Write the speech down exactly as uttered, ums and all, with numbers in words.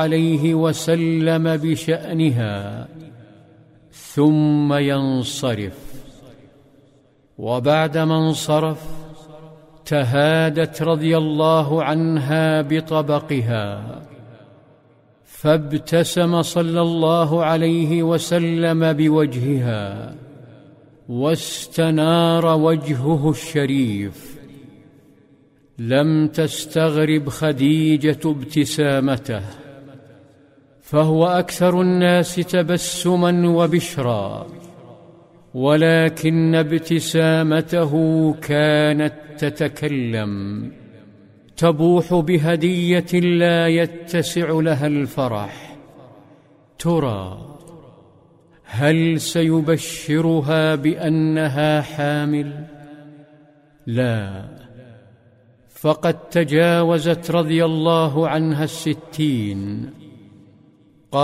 عليه وسلم بشأنها ثم ينصرف. وبعدما انصرف تهادت رضي الله عنها بطبقها، فابتسم صلى الله عليه وسلم بوجهها واستنار وجهه الشريف. لم تستغرب خديجة ابتسامته، فهو أكثر الناس تبسما وبشرا، ولكن ابتسامته كانت تتكلم، تبوح بهدية لا يتسع لها الفرح. ترى هل سيبشرها بأنها حامل؟ لا، فقد تجاوزت رضي الله عنها الستين،